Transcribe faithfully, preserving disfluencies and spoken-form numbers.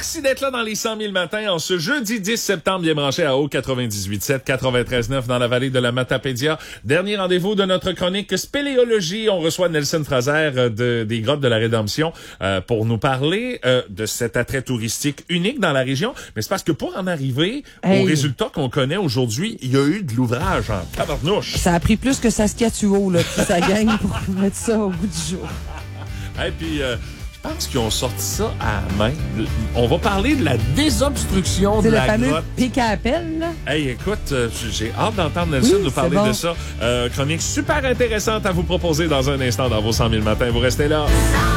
Merci d'être là dans les cent mille matins en ce jeudi dix septembre, bien branché à O quatre-vingt-dix-huit sept, quatre-vingt-treize neuf dans la vallée de la Matapédia. Dernier rendez-vous de notre chronique spéléologie. On reçoit Nelson Fraser de, des Grottes de la Rédemption euh, pour nous parler euh, de cet attrait touristique unique dans la région. Mais c'est parce que pour en arriver hey. aux résultats qu'on connaît aujourd'hui, il y a eu de l'ouvrage en tabarnouche. Ça a pris plus que Saskatchewan, là, puis ça gagne pour mettre ça au bout du jour. Et puis, euh, je pense qu'ils ont sorti ça à la main. On va parler de la désobstruction de la grotte. C'est le fameux pic à appel, là. Hey, écoute, euh, j'ai hâte d'entendre Nelson oui, nous parler bon. de ça. Euh, chronique super intéressante à vous proposer dans un instant dans vos cent mille matins. Vous restez là.